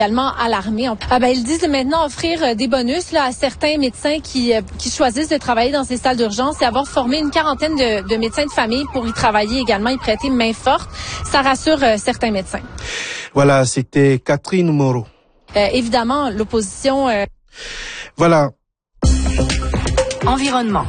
également alarmés. Ils disent maintenant offrir des bonus à certains médecins qui choisissent de travailler dans ces salles d'urgence et avoir formé une quarantaine de médecins de famille pour y travailler également, y prêter main forte. Ça rassure certains médecins. Voilà, c'était Catherine Moreau. Évidemment, l'opposition... Voilà. Environnement.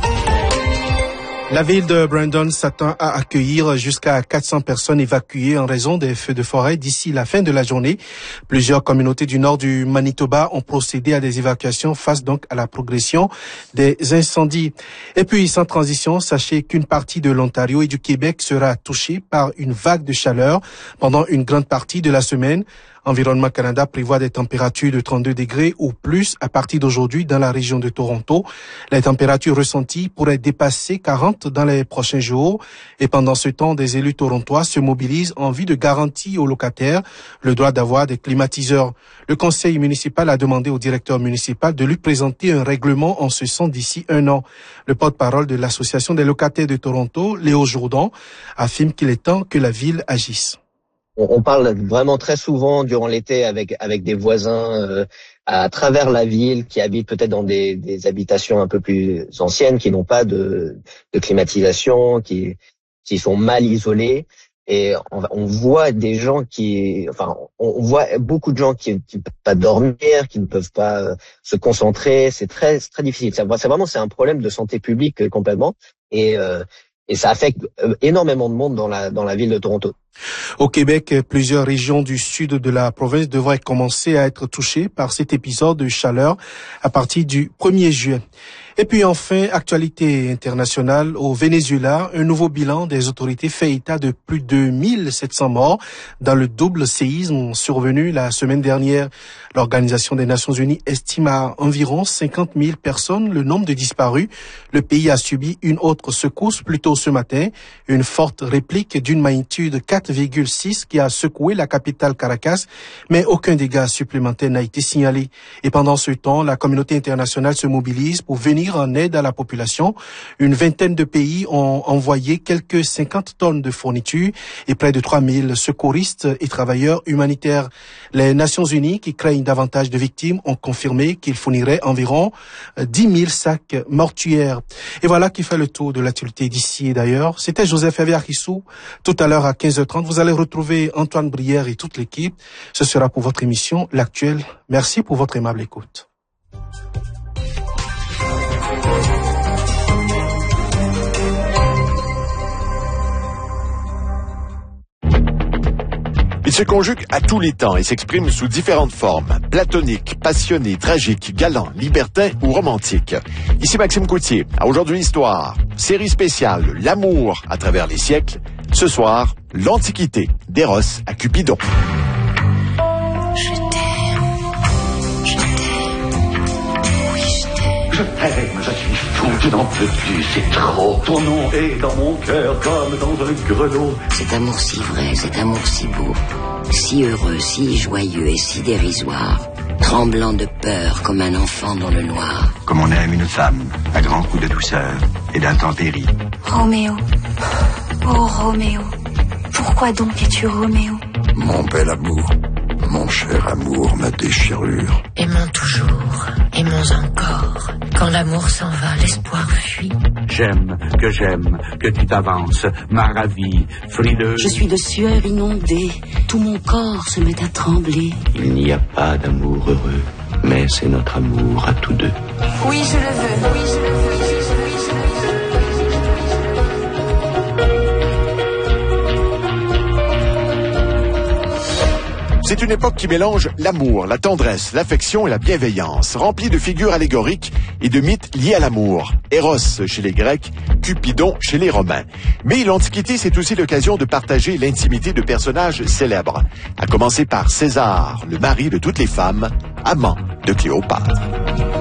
La ville de Brandon s'attend à accueillir jusqu'à 400 personnes évacuées en raison des feux de forêt d'ici la fin de la journée. Plusieurs communautés du nord du Manitoba ont procédé à des évacuations face donc à la progression des incendies. Et puis, sans transition, sachez qu'une partie de l'Ontario et du Québec sera touchée par une vague de chaleur pendant une grande partie de la semaine. Environnement Canada prévoit des températures de 32 degrés ou plus à partir d'aujourd'hui dans la région de Toronto. Les températures ressenties pourraient dépasser 40 dans les prochains jours. Et pendant ce temps, des élus torontois se mobilisent en vue de garantir aux locataires le droit d'avoir des climatiseurs. Le conseil municipal a demandé au directeur municipal de lui présenter un règlement en ce sens d'ici 1 an. Le porte-parole de l'Association des locataires de Toronto, Léo Jourdan, affirme qu'il est temps que la ville agisse. On parle vraiment très souvent durant l'été avec des voisins à travers la ville qui habitent peut-être dans des habitations un peu plus anciennes, qui n'ont pas de climatisation, qui sont mal isolés. Et on voit des gens on voit beaucoup de gens qui ne peuvent pas dormir, qui ne peuvent pas se concentrer. C'est très très difficile. C'est un problème de santé publique complètement. Et ça affecte énormément de monde dans la ville de Toronto. Au Québec, plusieurs régions du sud de la province devraient commencer à être touchées par cet épisode de chaleur à partir du 1er juin. Et puis enfin, actualité internationale, au Venezuela, un nouveau bilan des autorités fait état de plus de 1700 morts dans le double séisme survenu la semaine dernière. L'Organisation des Nations Unies estime à environ 50 000 personnes le nombre de disparus. Le pays a subi une autre secousse plus tôt ce matin, une forte réplique d'une magnitude 4,6 qui a secoué la capitale Caracas, mais aucun dégât supplémentaire n'a été signalé. Et pendant ce temps, la communauté internationale se mobilise pour venir en aide à la population. Une vingtaine de pays ont envoyé quelques 50 tonnes de fournitures et près de 3000 secouristes et travailleurs humanitaires. Les Nations Unies, qui craignent davantage de victimes, ont confirmé qu'ils fourniraient environ 10 000 sacs mortuaires. Et voilà qui fait le tour de l'actualité d'ici et d'ailleurs. C'était Joseph Aviarissou. Tout à l'heure à 15h30, vous allez retrouver Antoine Brière et toute l'équipe. Ce sera pour votre émission L'Actuel. Merci pour votre aimable écoute. Il se conjugue à tous les temps et s'exprime sous différentes formes, platonique, passionné, tragique, galant, libertin ou romantique. Ici Maxime Coutier, à Aujourd'hui Histoire, série spéciale L'amour à travers les siècles. Ce soir, l'Antiquité, d'Eros à Cupidon. Je t'aime, oui je t'aime. Je t'aime, je suis fou, tu n'en peux plus, c'est trop. Ton nom est dans mon cœur comme dans un grelot. Cet amour si vrai, cet amour si beau, si heureux, si joyeux et si dérisoire, tremblant de peur comme un enfant dans le noir. Comme on aime une femme, à grands coups de douceur et d'intempéries. Roméo, oh Roméo, pourquoi donc es-tu Roméo? Mon bel amour, mon cher amour, ma déchirure. Aimons toujours, aimons encore. Quand l'amour s'en va, l'espoir fuit. J'aime, que tu t'avances, ma ravie, frileuse. Je suis de sueur inondée, tout mon corps se met à trembler. Il n'y a pas d'amour heureux, mais c'est notre amour à tous deux. Oui, je le veux, oui, je le veux. C'est une époque qui mélange l'amour, la tendresse, l'affection et la bienveillance, remplie de figures allégoriques et de mythes liés à l'amour. Eros chez les Grecs, Cupidon chez les Romains. Mais l'Antiquité, c'est aussi l'occasion de partager l'intimité de personnages célèbres, à commencer par César, le mari de toutes les femmes, amant de Cléopâtre.